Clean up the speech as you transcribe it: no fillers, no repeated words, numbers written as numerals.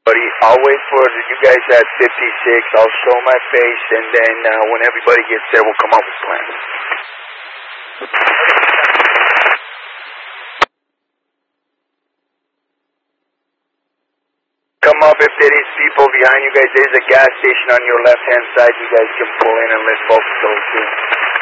Buddy, I'll wait for you guys at 56. I'll show my face, and then when everybody gets there, we'll come up with plans. Come up if there is people behind you guys. There's a gas station on your left-hand side. You guys can pull in and let folks go too.